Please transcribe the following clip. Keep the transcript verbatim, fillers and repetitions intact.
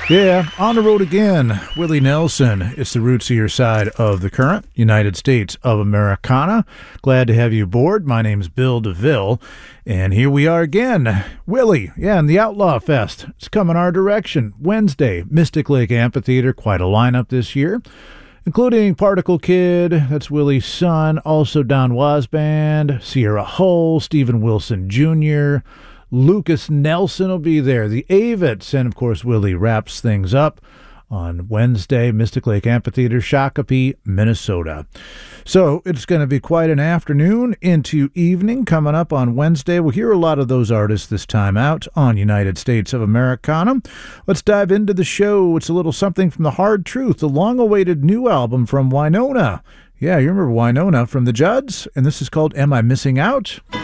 Yeah, on the road again. Willie Nelson. It's the rootsier side of the current United States of Americana. Glad to have you aboard. My name's Bill DeVille, and here we are again. Willie, yeah, and the Outlaw Fest. It's coming our direction. Wednesday, Mystic Lake Amphitheater. Quite a lineup this year, including Particle Kid, that's Willie's son, also Don Was Band, Sierra Hull, Stephen Wilson Junior, Lucas Nelson will be there, the Avets, and of course Willie wraps things up on Wednesday, Mystic Lake Amphitheater, Shakopee, Minnesota. So it's going to be quite an afternoon into evening coming up on Wednesday. We'll hear a lot of those artists this time out on United States of Americana. Let's dive into the show. It's a little something from The Hard Truth, the long-awaited new album from Wynonna. Yeah, you remember Wynonna from the Judds? And this is called Am I Missing Out?